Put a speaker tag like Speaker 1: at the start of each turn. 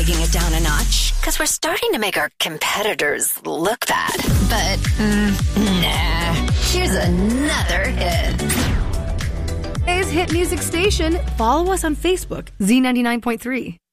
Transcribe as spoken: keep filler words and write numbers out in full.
Speaker 1: taking it down a notch because we're starting to make our competitors look bad. But, mm, nah. Here's another hit.
Speaker 2: Today's hit music station. Follow us on Facebook, Z ninety-nine point three.